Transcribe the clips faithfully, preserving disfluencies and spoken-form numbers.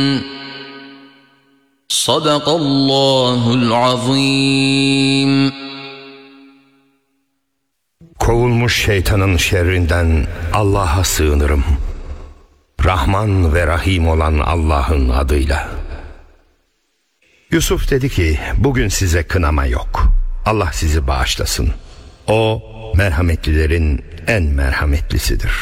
Sadakallahul azim. Kovulmuş şeytanın şerrinden Allah'a sığınırım. Rahman ve Rahim olan Allah'ın adıyla. Yusuf dedi ki, bugün size kınama yok. Allah sizi bağışlasın. O merhametlilerin en merhametlisidir.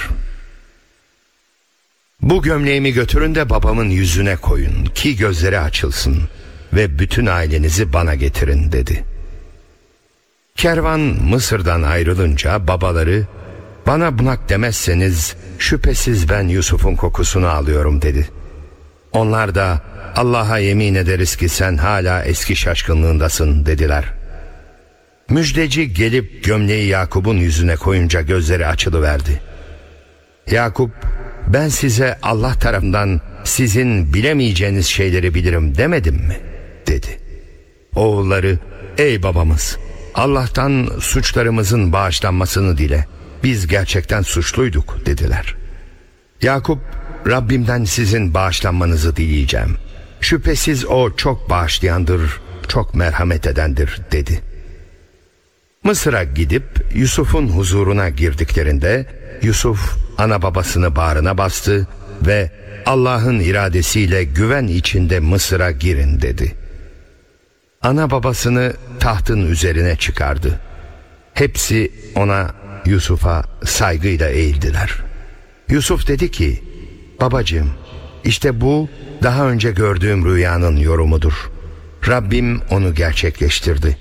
Bu gömleğimi götürün de babamın yüzüne koyun ki gözleri açılsın ve bütün ailenizi bana getirin dedi. Kervan Mısır'dan ayrılınca babaları, bana bunak demezseniz şüphesiz ben Yusuf'un kokusunu alıyorum dedi. Onlar da Allah'a yemin ederiz ki sen hala eski şaşkınlığındasın dediler. Müjdeci gelip gömleği Yakup'un yüzüne koyunca gözleri açılıverdi. Yakup, ben size Allah tarafından sizin bilemeyeceğiniz şeyleri bilirim demedim mi dedi. Oğulları, ey babamız, Allah'tan suçlarımızın bağışlanmasını dile, biz gerçekten suçluyduk dediler. Yakup, Rabbimden sizin bağışlanmanızı dileyeceğim. Şüphesiz o çok bağışlayandır, çok merhamet edendir dedi. Mısır'a gidip Yusuf'un huzuruna girdiklerinde Yusuf ana babasını bağrına bastı ve Allah'ın iradesiyle güven içinde Mısır'a girin dedi. Ana babasını tahtın üzerine çıkardı. Hepsi ona, Yusuf'a saygıyla eğildiler. Yusuf dedi ki, babacığım, işte bu daha önce gördüğüm rüyanın yorumudur. Rabbim onu gerçekleştirdi.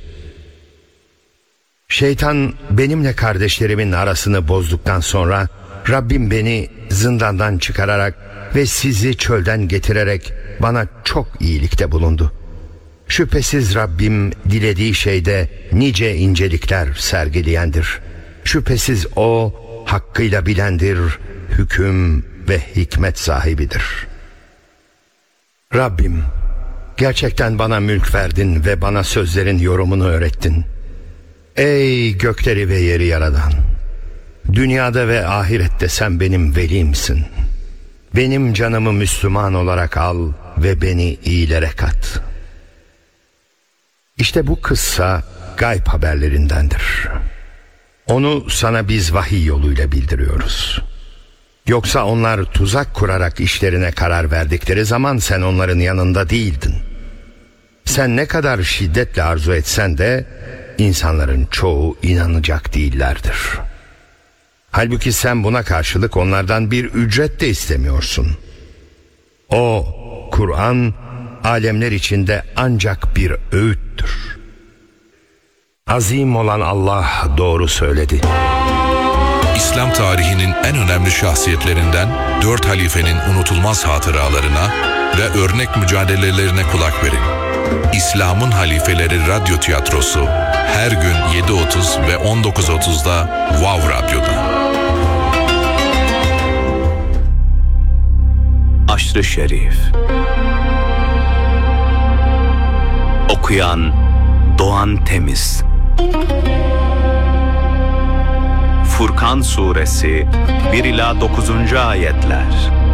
Şeytan benimle kardeşlerimin arasını bozduktan sonra Rabbim beni zindandan çıkararak ve sizi çölden getirerek bana çok iyilikte bulundu. Şüphesiz Rabbim dilediği şeyde nice incelikler sergileyendir. Şüphesiz O hakkıyla bilendir, hüküm ve hikmet sahibidir. Rabbim, gerçekten bana mülk verdin ve bana sözlerin yorumunu öğrettin. Ey gökleri ve yeri yaradan! Dünyada ve ahirette sen benim velimsin. Benim canımı Müslüman olarak al ve beni iyilere kat. İşte bu kıssa gayb haberlerindendir. Onu sana biz vahiy yoluyla bildiriyoruz. Yoksa onlar tuzak kurarak işlerine karar verdikleri zaman sen onların yanında değildin. Sen ne kadar şiddetle arzu etsen de insanların çoğu inanacak değillerdir. Halbuki sen buna karşılık onlardan bir ücret de istemiyorsun. O Kur'an alemler içinde ancak bir öğüttür. Azim olan Allah doğru söyledi. İslam tarihinin en önemli şahsiyetlerinden dört halifenin unutulmaz hatıralarına ve örnek mücadelelerine kulak verin. İslam'ın Halifeleri Radyo Tiyatrosu her gün yedi otuz ve on dokuz otuzda Wow Radyo'da. Aşr-ı Şerif. Okuyan Doğan Temiz. Furkan Suresi bir ila dokuzuncu ayetler.